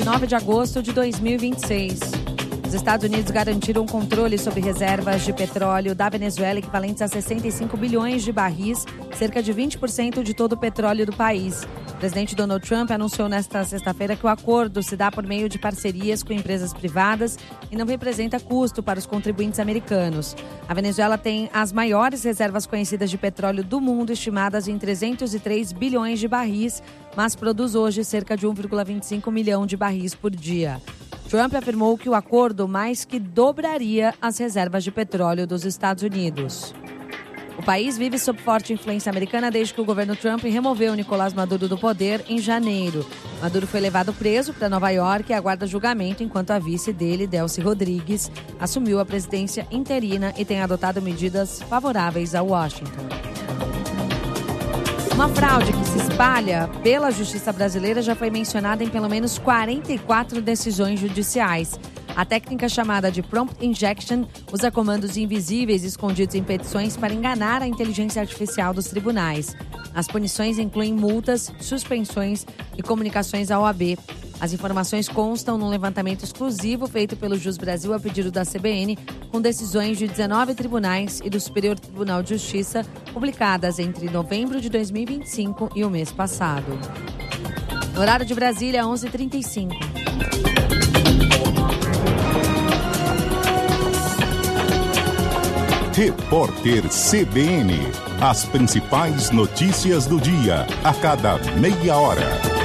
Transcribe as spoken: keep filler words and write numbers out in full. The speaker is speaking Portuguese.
nove de agosto de dois mil e vinte e seis. Os Estados Unidos garantiram um controle sobre reservas de petróleo da Venezuela equivalentes a sessenta e cinco bilhões de barris, cerca de vinte por cento de todo o petróleo do país. O presidente Donald Trump anunciou nesta sexta-feira que o acordo se dá por meio de parcerias com empresas privadas e não representa custo para os contribuintes americanos. A Venezuela tem as maiores reservas conhecidas de petróleo do mundo, estimadas em trezentos e três bilhões de barris, mas produz hoje cerca de um vírgula vinte e cinco milhão de barris por dia. Trump afirmou que o acordo mais que dobraria as reservas de petróleo dos Estados Unidos. O país vive sob forte influência americana desde que o governo Trump removeu Nicolás Maduro do poder em janeiro. Maduro foi levado preso para Nova York e aguarda julgamento enquanto a vice dele, Delcy Rodrigues, assumiu a presidência interina e tem adotado medidas favoráveis a Washington. Uma fraude que se espalha pela justiça brasileira já foi mencionada em pelo menos quarenta e quatro decisões judiciais. A técnica chamada de prompt injection usa comandos invisíveis escondidos em petições para enganar a inteligência artificial dos tribunais. As punições incluem multas, suspensões e comunicações à O A B. As informações constam num levantamento exclusivo feito pelo Jus Brasil a pedido da C B N, com decisões de dezenove tribunais e do Superior Tribunal de Justiça, publicadas entre novembro de dois mil e vinte e cinco e o mês passado. No horário de Brasília, onze e trinta e cinco. Repórter C B N. As principais notícias do dia, a cada meia hora.